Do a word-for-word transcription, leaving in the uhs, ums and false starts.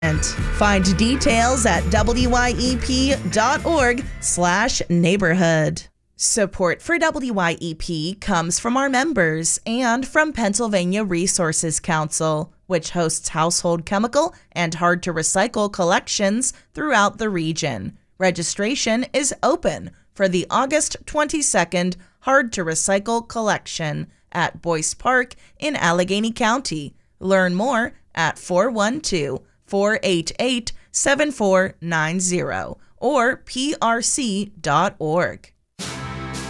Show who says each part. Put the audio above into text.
Speaker 1: Find details at W Y E P dot org slash neighborhood. Support for W Y E P comes from our members and from Pennsylvania Resources Council, which hosts household chemical and hard-to-recycle collections throughout the region. Registration is open for the August twenty-second Hard-to-Recycle collection at Boyce Park in Allegheny County. Learn more at four one two, four eight eight, seven four nine zero or P R C dot org.